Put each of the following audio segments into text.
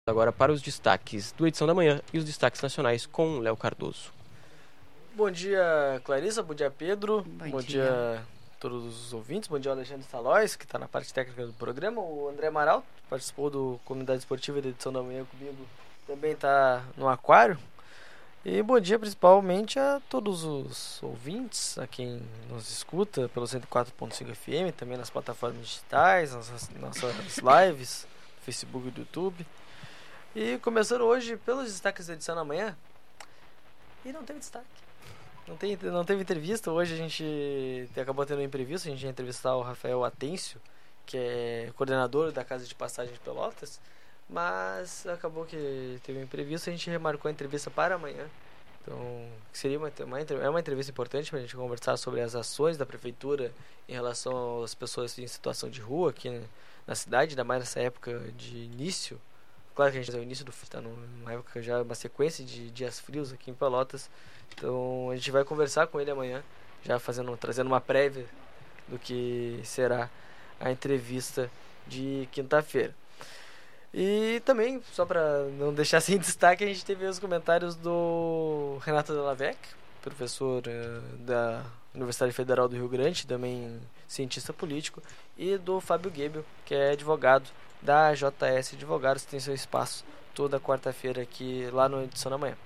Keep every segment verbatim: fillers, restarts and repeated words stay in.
Agora para os destaques do Edição da Manhã e os destaques nacionais com Léo Cardoso. Bom dia, Clarissa. Bom dia, Pedro. Bom, Bom dia. dia a todos os ouvintes. Bom dia, Alexandre Salóis, que está na parte técnica do programa. O André Amaral participou do Comunidade Esportiva da Edição da Manhã comigo. Também está no aquário. E bom dia principalmente a todos os ouvintes, a quem nos escuta pelo cento e quatro ponto cinco F M, também nas plataformas digitais, nas nossas lives, no Facebook e do YouTube. E começando hoje pelos destaques da Edição da Manhã. E não teve destaque. Não, tem, não teve entrevista. Hoje a gente acabou tendo um imprevisto. A gente ia entrevistar o Rafael Atencio, que é coordenador da Casa de Passagem de Pelotas. Mas acabou que teve um imprevisto. A gente remarcou a entrevista para amanhã. Então, seria uma, uma, é uma entrevista importante para a gente conversar sobre as ações da Prefeitura em relação às pessoas em situação de rua aqui na cidade, ainda mais nessa época de início. Claro que a gente está no início do frio, está numa época já, uma sequência de dias frios aqui em Pelotas. Então a gente vai conversar com ele amanhã, já fazendo, trazendo uma prévia do que será a entrevista de quinta-feira. E também, só para não deixar sem destaque, a gente teve os comentários do Renato Dellavec, professor uh, da Universidade Federal do Rio Grande, também cientista político, e do Fábio Gebel, que é advogado da J S Advogados, que tem seu espaço toda quarta-feira aqui lá no Edição da Manhã.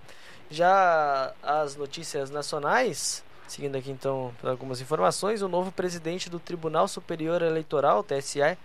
Já as notícias nacionais, seguindo aqui então algumas informações, o novo presidente do Tribunal Superior Eleitoral, T S E,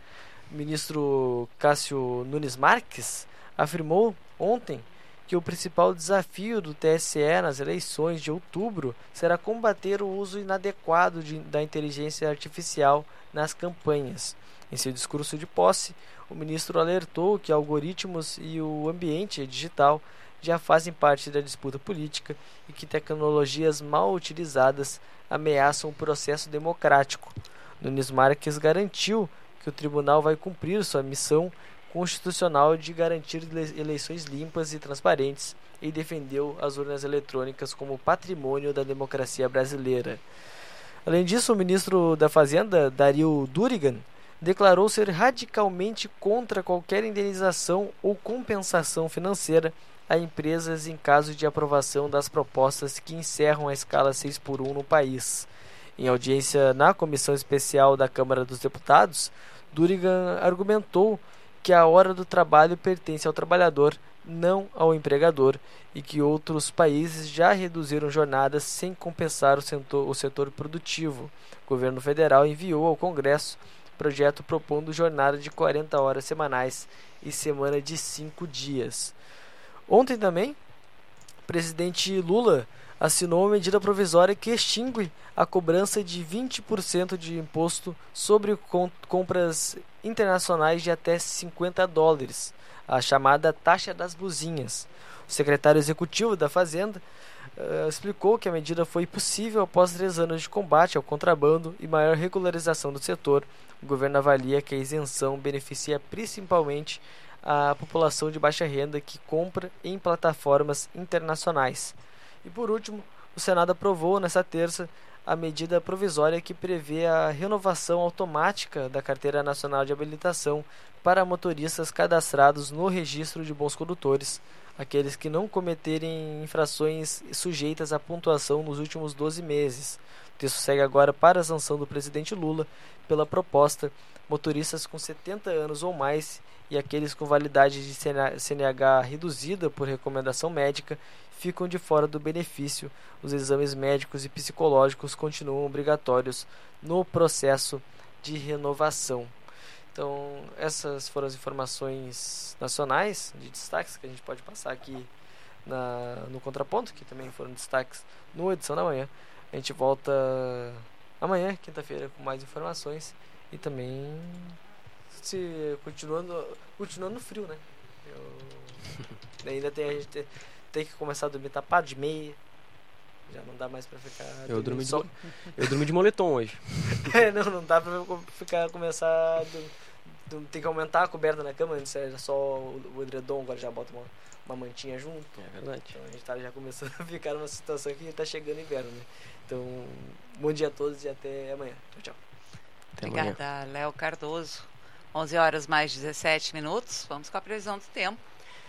ministro Cássio Nunes Marques, afirmou ontem que o principal desafio do T S E nas eleições de outubro será combater o uso inadequado de, da inteligência artificial nas campanhas. Em seu discurso de posse, o ministro alertou que algoritmos e o ambiente digital já fazem parte da disputa política e que tecnologias mal utilizadas ameaçam o processo democrático. Nunes Marques garantiu que o tribunal vai cumprir sua missão constitucional de garantir eleições limpas e transparentes e defendeu as urnas eletrônicas como patrimônio da democracia brasileira. Além disso, o ministro da Fazenda, Dario Durigan, declarou ser radicalmente contra qualquer indenização ou compensação financeira a empresas em caso de aprovação das propostas que encerram a escala seis por um no país. Em audiência na Comissão Especial da Câmara dos Deputados, Durigan argumentou que a hora do trabalho pertence ao trabalhador, não ao empregador, e que outros países já reduziram jornadas sem compensar o setor, o setor produtivo. O governo federal enviou ao Congresso projeto propondo jornada de quarenta horas semanais e semana de cinco dias. Ontem também, o presidente Lula assinou uma medida provisória que extingue a cobrança de vinte por cento de imposto sobre compras internacionais de até cinquenta dólares, a chamada taxa das blusinhas. O secretário executivo da Fazenda uh, explicou que a medida foi possível após três anos de combate ao contrabando e maior regularização do setor. O governo avalia que a isenção beneficia principalmente a população de baixa renda que compra em plataformas internacionais. E por último, o Senado aprovou nesta terça a medida provisória que prevê a renovação automática da Carteira Nacional de Habilitação para motoristas cadastrados no Registro de Bons Condutores, aqueles que não cometerem infrações sujeitas à pontuação nos últimos doze meses. O texto segue agora para a sanção do presidente Lula. Pela proposta, motoristas com setenta anos ou mais e aqueles com validade de C N H reduzida por recomendação médica ficam de fora do benefício. Os exames médicos e psicológicos continuam obrigatórios no processo de renovação. Então, essas foram as informações nacionais de destaques que a gente pode passar aqui na, no Contraponto, que também foram destaques no Edição da Manhã. A gente volta amanhã, quinta-feira, com mais informações e também se continuando, continuando frio, né? Eu, ainda tem a gente tem, tem que começar a dormir tapado de meia. Já não dá mais pra ficar. Eu dormi, só... de, eu dormi de moletom hoje. É, não, não dá pra ficar, começar. A, tem que aumentar a coberta na cama, antes era só o, o edredom, agora já bota uma, uma mantinha junto. É verdade. Então a gente tá já começando a ficar numa situação que tá chegando inverno, né? Então, bom dia a todos e até amanhã. Tchau, tchau. Até Obrigada, amanhã. Léo Cardoso. onze horas mais dezessete minutos. Vamos com a previsão do tempo.